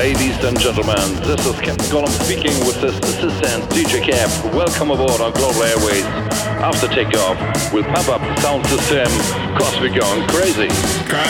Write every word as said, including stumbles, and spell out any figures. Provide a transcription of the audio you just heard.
ladies and gentlemen. This is Captain Column speaking with his assistant D J Cap. Welcome aboard on Global Airways. After takeoff, we'll pump up the sound system, cause we're going crazy.